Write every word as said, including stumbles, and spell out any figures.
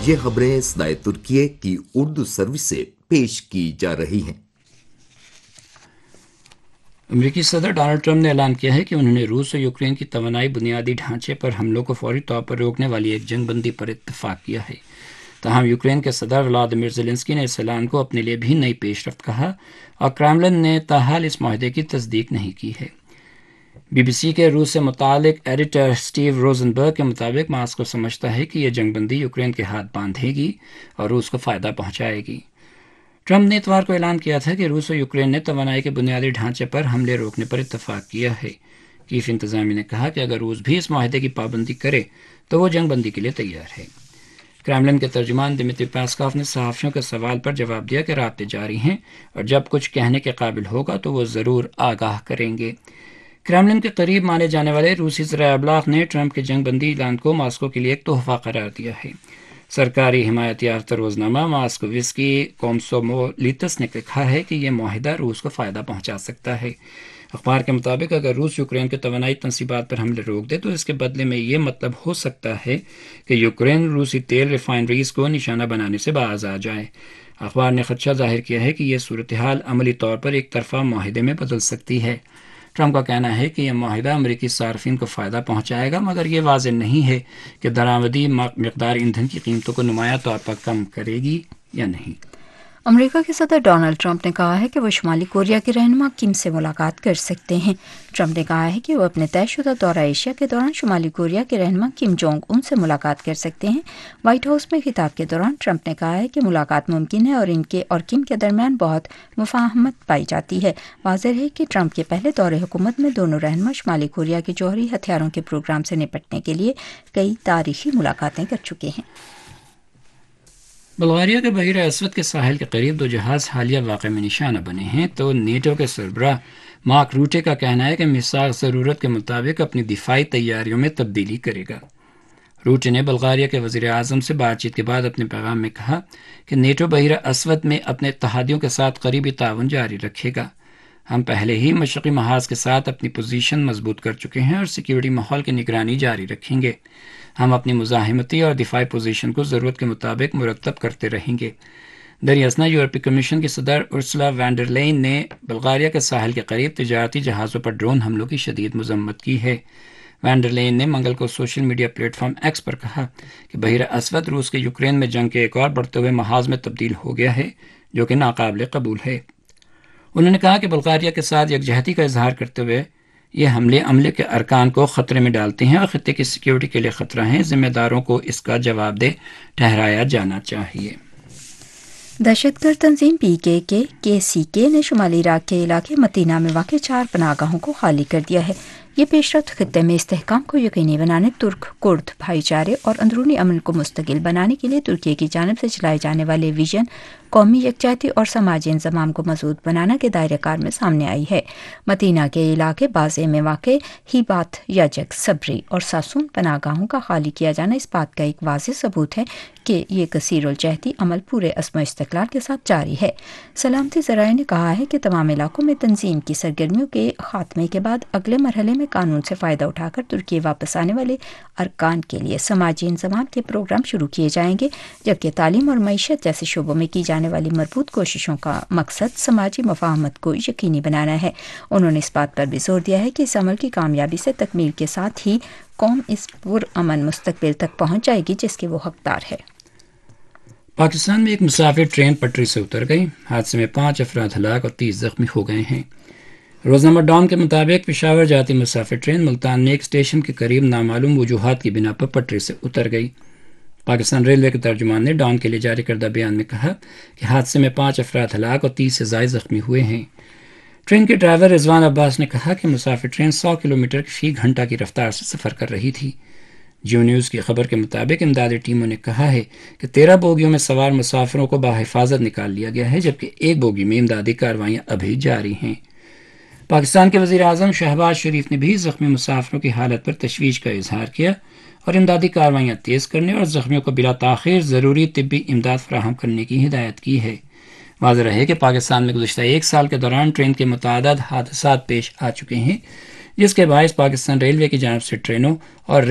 یہ خبریں صدائے ترکیہ کی اردو سروس سے پیش کی جا رہی ہیں۔ امریکی صدر ڈونلڈ ٹرمپ نے اعلان کیا ہے کہ انہوں نے روس اور یوکرین کی توانائی بنیادی ڈھانچے پر حملوں کو فوری طور پر روکنے والی ایک جنگ بندی پر اتفاق کیا ہے۔ تاہم یوکرین کے صدر ولادیمیر زیلنسکی نے اس اعلان کو اپنے لیے بھی نئی پیش رفت کہا اور کرملن نے تاحال اس معاہدے کی تصدیق نہیں کی ہے۔ بی بی سی کے روس سے متعلق ایڈیٹر سٹیو روزنبرگ کے مطابق ماسکو سمجھتا ہے کہ یہ جنگ بندی یوکرین کے ہاتھ باندھے گی اور روس کو فائدہ پہنچائے گی۔ ٹرمپ نے اتوار کو اعلان کیا تھا کہ روس اور یوکرین نے توانائی کے بنیادی ڈھانچے پر حملے روکنے پر اتفاق کیا ہے۔ کیف انتظامیہ نے کہا کہ اگر روس بھی اس معاہدے کی پابندی کرے تو وہ جنگ بندی کے لیے تیار ہے۔ کرملن کے ترجمان دمیتری پاسکوف نے صحافیوں کے سوال پر جواب دیا کہ رابطے جاری ہیں اور جب کچھ کہنے کے قابل ہوگا تو وہ ضرور آگاہ کریں گے۔ کرملن کے قریب مانے جانے والے روسی ذرائع ابلاغ نے ٹرمپ کے جنگ بندی اعلان کو ماسکو کے لیے ایک تحفہ قرار دیا ہے۔ سرکاری حمایت یافتہ روزنامہ ماسکووسکی کومسومولیتس نے لکھا ہے کہ یہ معاہدہ روس کو فائدہ پہنچا سکتا ہے۔ اخبار کے مطابق اگر روس یوکرین کے توانائی تنصیبات پر حملے روک دے تو اس کے بدلے میں یہ مطلب ہو سکتا ہے کہ یوکرین روسی تیل ریفائنریز کو نشانہ بنانے سے باز آ جائے۔ اخبار نے خدشہ ظاہر کیا ہے کہ یہ صورتحال عملی طور پر ایک طرفہ معاہدے میں بدل سکتی ہے۔ ٹرمپ کا کہنا ہے کہ یہ معاہدہ امریکی صارفین کو فائدہ پہنچائے گا، مگر یہ واضح نہیں ہے کہ درآمدی مقدار ایندھن کی قیمتوں کو نمایاں طور پر کم کرے گی یا نہیں۔ امریکہ کے صدر ڈونلڈ ٹرمپ نے کہا ہے کہ وہ شمالی کوریا کے رہنما کم سے ملاقات کر سکتے ہیں۔ ٹرمپ نے کہا ہے کہ وہ اپنے طے شدہ دورہ ایشیا کے دوران شمالی کوریا کے رہنما کم جونگ ان سے ملاقات کر سکتے ہیں۔ وائٹ ہاؤس میں خطاب کے دوران ٹرمپ نے کہا ہے کہ ملاقات ممکن ہے اور ان کے اور کم کے درمیان بہت مفاہمت پائی جاتی ہے۔ واضح ہے کہ ٹرمپ کے پہلے دور حکومت میں دونوں رہنما شمالی کوریا کے جوہری ہتھیاروں کے پروگرام سے نپٹنے کے لیے کئی تاریخی ملاقاتیں کر چکے ہیں۔ بلغاریہ کے بحیرہ اسود کے ساحل کے قریب دو جہاز حالیہ واقعے میں نشانہ بنے ہیں تو نیٹو کے سربراہ مارک روٹے کا کہنا ہے کہ میثاق ضرورت کے مطابق اپنی دفاعی تیاریوں میں تبدیلی کرے گا۔ روٹے نے بلغاریہ کے وزیر اعظم سے بات چیت کے بعد اپنے پیغام میں کہا کہ نیٹو بحیرہ اسود میں اپنے اتحادیوں کے ساتھ قریبی تعاون جاری رکھے گا۔ ہم پہلے ہی مشرقی محاذ کے ساتھ اپنی پوزیشن مضبوط کر چکے ہیں اور سیکیورٹی ماحول کی نگرانی جاری رکھیں گے۔ ہم اپنی مزاحمتی اور دفاعی پوزیشن کو ضرورت کے مطابق مرتب کرتے رہیں گے۔ دریاسنا یورپی کمیشن کی صدر ارسلا وینڈر لائن نے بلغاریہ کے ساحل کے قریب تجارتی جہازوں پر ڈرون حملوں کی شدید مذمت کی ہے۔ وینڈر لائن نے منگل کو social media plate form x پر کہا کہ بحیرہ اسود روس کے یوکرین میں جنگ کے ایک اور بڑھتے ہوئے محاذ میں تبدیل ہو گیا ہے جو کہ ناقابل قبول ہے۔ انہوں نے کہا کہ بلغاریہ کے ساتھ یکجہتی کا اظہار کرتے ہوئے یہ حملے عملے کے ارکان کو خطرے میں ڈالتے ہیں اور خطے کی سیکیورٹی کے لیے خطرہ ہیں۔ ذمہ داروں کو اس کا جواب دہ ٹھہرایا جانا چاہیے۔ دہشت گرد تنظیم پی کے کے کے سی کے نے شمالی عراق کے علاقے مدینہ میں واقع چار پناہ گاہوں کو خالی کر دیا ہے۔ یہ پیش رفت خطے میں استحکام کو یقینی بنانے، ترک کرد بھائی چارے اور اندرونی امن کو مستقل بنانے کے لیے ترکی کی جانب سے چلائے جانے والے ویژن قومی یکجہتی اور سماجی انضمام کو مضبوط بنانا کے دائرہ کار میں سامنے آئی ہے۔ مدینہ کے علاقے بازے میں واقع ہیبات، یجک، صبری اور ساسون پناہ گاہوں کا خالی کیا جانا اس بات کا ایک واضح ثبوت ہے کہ یہ کثیر الجہتی عمل پورے عزم و استقلال کے ساتھ جاری ہے۔ سلامتی ذرائع نے کہا ہے کہ تمام علاقوں میں تنظیم کی سرگرمیوں کے خاتمے کے بعد اگلے مرحلے میں قانون سے فائدہ اٹھا کر ترکی واپس آنے والے ارکان کے لیے سماجی انضمام کے پروگرام شروع کیے جائیں گے، جبکہ تعلیم اور معیشت جیسے شعبوں میں کی جانے والی مربوط کوششوں کا مقصد سماجی مفاہمت کو یقینی بنانا ہے۔ انہوں نے اس بات پر بھی زور دیا ہے کہ اس عمل کی کامیابی سے تکمیل کے ساتھ ہی قوم اس پرامن مستقبل تک پہنچ جائے گی جس کے وہ حقدار ہے۔ پاکستان میں ایک مسافر ٹرین پٹری سے اتر گئی۔ حادثے میں پانچ افراد ہلاک اور تیس زخمی ہو گئے ہیں۔ روزنامہ ڈان کے مطابق پشاور جاتی مسافر ٹرین ملتان میں ایک اسٹیشن کے قریب نامعلوم وجوہات کی بنا پر پٹری سے اتر گئی۔ پاکستان ریلوے کے ترجمان نے ڈان کے لیے جاری کردہ بیان میں کہا کہ حادثے میں پانچ افراد ہلاک اور تیس سے زائد زخمی ہوئے ہیں۔ ٹرین کے ڈرائیور رضوان عباس نے کہا کہ مسافر ٹرین سو کلومیٹر فی گھنٹہ کی رفتار سے سفر کر رہی تھی۔ جیو نیوز کی خبر کے مطابق امدادی ٹیموں نے کہا ہے کہ تیرہ بوگیوں میں سوار مسافروں کو بحفاظت نکال لیا گیا ہے، جبکہ ایک بوگی میں امدادی کارروائیاں ابھی جاری ہیں۔ پاکستان کے وزیر اعظم شہباز شریف نے بھی زخمی مسافروں کی حالت پر تشویش کا اظہار کیا اور امدادی کارروائیاں تیز کرنے اور زخمیوں کو بلا تاخیر ضروری طبی امداد فراہم کرنے کی ہدایت کی ہے۔ واضح رہے کہ پاکستان میں گزشتہ ایک سال کے دوران ٹرین کے متعدد حادثات پیش آ چکے ہیں، جس کے باعث پاکستان ریلوے کی جانب سے ٹرینوں اور